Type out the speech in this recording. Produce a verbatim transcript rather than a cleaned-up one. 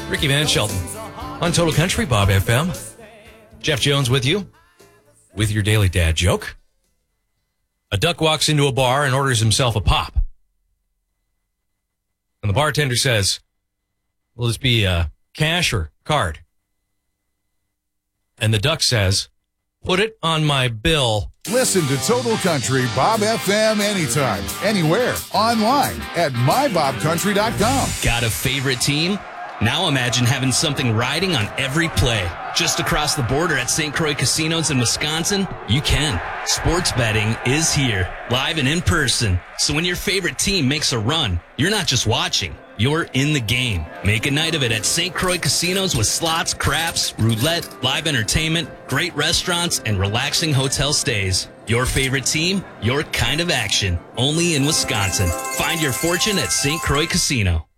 Ricky Van Shelton on Total Country, Bob F M. Jeff Jones with you, with your daily dad joke. A duck walks into a bar and orders himself a pop. And the bartender says, will this be uh, cash or card? And the duck says, put it on my bill. Listen to Total Country Bob F M anytime, anywhere, online at my bob country dot com. Got a favorite team? Now imagine having something riding on every play. Just across the border at Saint Croix Casinos in Wisconsin, you can. Sports betting is here, live and in person. So when your favorite team makes a run, you're not just watching, you're in the game. Make a night of it at Saint Croix Casinos with slots, craps, roulette, live entertainment, great restaurants, and relaxing hotel stays. Your favorite team, your kind of action. Only in Wisconsin. Find your fortune at Saint Croix Casino.